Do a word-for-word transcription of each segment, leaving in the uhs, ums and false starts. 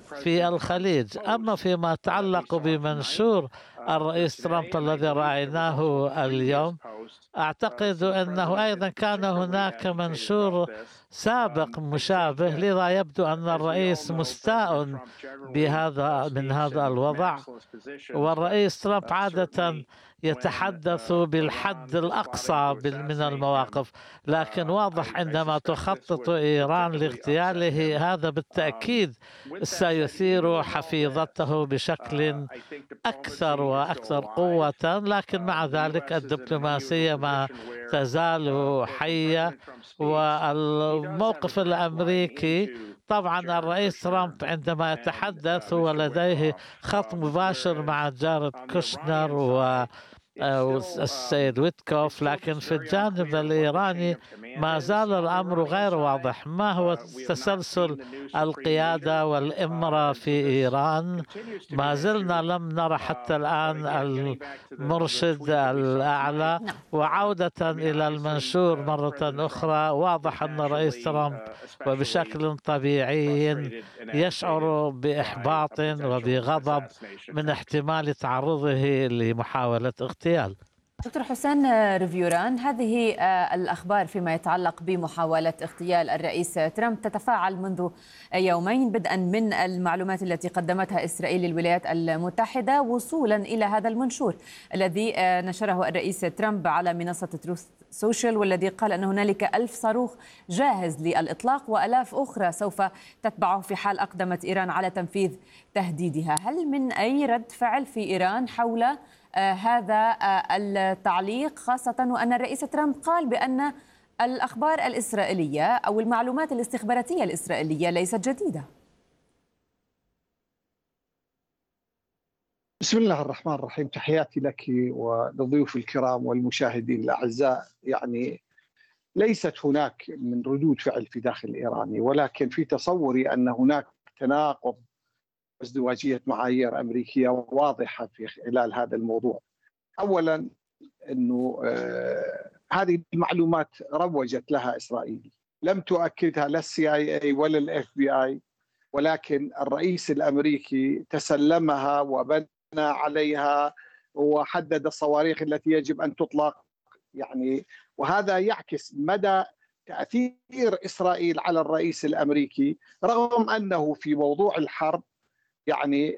في الخليج. أما فيما يتعلق بمنشور الرئيس ترامب الذي رأيناه اليوم، أعتقد أنه أيضا كان هناك منشور سابق مشابه، لذا يبدو أن الرئيس مستاء بهذا من هذا الوضع. والرئيس ترامب عادة يتحدث بالحد الأقصى من المواقف، لكن واضح عندما تخطط إيران لاغتياله هذا بالتأكيد سيثير حفيظته بشكل أكثر وأكثر قوة. لكن مع ذلك الدبلوماسية ما تزال حية. والموقف الأمريكي طبعا الرئيس ترامب عندما يتحدث ولديه خط مباشر مع جارد كوشنر و السيد ويتكوف، لكن في الجانب الإيراني ما زال الأمر غير واضح. ما هو تسلسل القيادة والإمرة في إيران؟ ما زلنا لم نرى حتى الآن المرشد الأعلى. وعودة إلى المنشور مرة أخرى، واضح أن الرئيس ترامب وبشكل طبيعي يشعر بإحباط وبغضب من احتمال تعرضه لمحاولة اغتيال. دكتور حسين ريفيوران، هذه الأخبار فيما يتعلق بمحاولة اغتيال الرئيس ترامب تتفاعل منذ يومين، بدءا من المعلومات التي قدمتها إسرائيل للولايات المتحدة وصولا إلى هذا المنشور الذي نشره الرئيس ترامب على منصة تروث سوشيال، والذي قال أن هنالك ألف صاروخ جاهز للإطلاق وألاف أخرى سوف تتبعه في حال أقدمت إيران على تنفيذ تهديدها. هل من أي رد فعل في إيران حول آه هذا آه التعليق، خاصة وأن الرئيس ترامب قال بأن الأخبار الإسرائيلية أو المعلومات الاستخباراتية الإسرائيلية ليست جديدة؟ بسم الله الرحمن الرحيم. تحياتي لك ولضيوف الكرام والمشاهدين الأعزاء. يعني ليست هناك من ردود فعل في داخل الإيراني، ولكن في تصوري أن هناك تناقض وازدواجية معايير أمريكية واضحة في خلال هذا الموضوع. أولا أنه آه هذه المعلومات روجت لها إسرائيل، لم تؤكدها لا السي آي إي ولا الإف بي آي، ولكن الرئيس الأمريكي تسلمها وبنى عليها وحدد الصواريخ التي يجب أن تطلق. يعني وهذا يعكس مدى تأثير إسرائيل على الرئيس الأمريكي، رغم أنه في موضوع الحرب يعني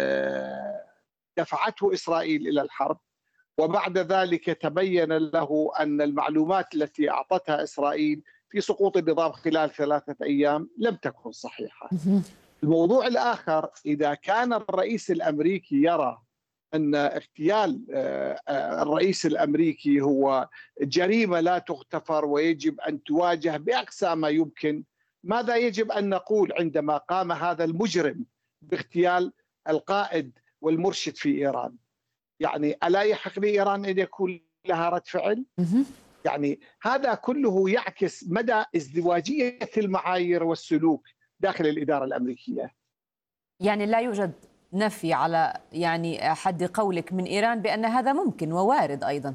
دفعته إسرائيل إلى الحرب، وبعد ذلك تبين له أن المعلومات التي أعطتها إسرائيل في سقوط النظام خلال ثلاثة أيام لم تكن صحيحة. الموضوع الآخر، إذا كان الرئيس الأمريكي يرى أن اغتيال الرئيس الأمريكي هو جريمة لا تغتفر ويجب أن تواجه بأقصى ما يمكن، ماذا يجب أن نقول عندما قام هذا المجرم باغتيال القائد والمرشد في إيران؟ يعني ألا يحق لإيران أن يكون لها رد فعل؟ يعني هذا كله يعكس مدى ازدواجية المعايير والسلوك داخل الإدارة الأمريكية. يعني لا يوجد نفي على يعني حد قولك من إيران بأن هذا ممكن ووارد أيضا؟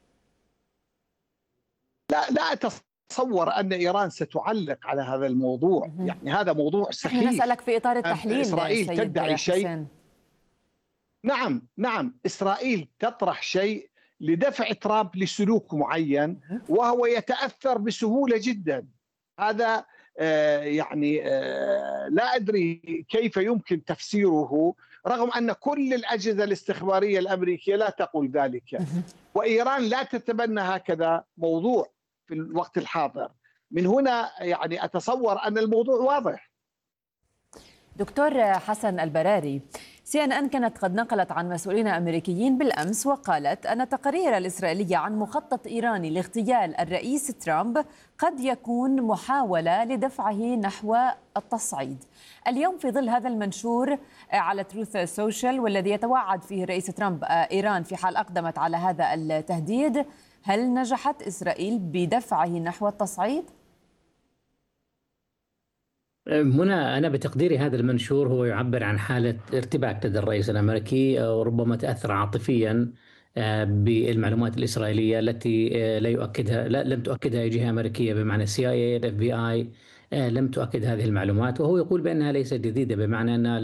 لا لا أتصور أن إيران ستعلق على هذا الموضوع. يعني هذا موضوع سخيف. نسألك في إطار التحليل. إسرائيل سيد تدعي شيء. حسين. نعم نعم إسرائيل تطرح شيء لدفع ترامب لسلوك معين، وهو يتأثر بسهولة جدا. هذا آه يعني آه لا أدري كيف يمكن تفسيره، رغم أن كل الأجهزة الاستخبارية الأمريكية لا تقول ذلك، وإيران لا تتبنى هكذا موضوع في الوقت الحاضر. من هنا يعني أتصور أن الموضوع واضح. دكتور حسن البراري، سي إن إن كانت قد نقلت عن مسؤولين أمريكيين بالأمس وقالت أن التقارير الإسرائيلية عن مخطط إيراني لاغتيال الرئيس ترامب قد يكون محاولة لدفعه نحو التصعيد. اليوم في ظل هذا المنشور على تروث سوشيال والذي يتوعد فيه الرئيس ترامب إيران في حال أقدمت على هذا التهديد، هل نجحت إسرائيل بدفعه نحو التصعيد؟ منى، أنا بتقديري هذا المنشور هو يعبر عن حالة ارتباك لدى الرئيس الأمريكي، وربما تأثر عاطفيا بالمعلومات الإسرائيلية التي لا يؤكدها لا لم تؤكدها أي جهة أمريكية بمعنى السي آي إي، الإف بي آي لم تؤكد هذه المعلومات، وهو يقول بأنها ليست جديدة، بمعنى أن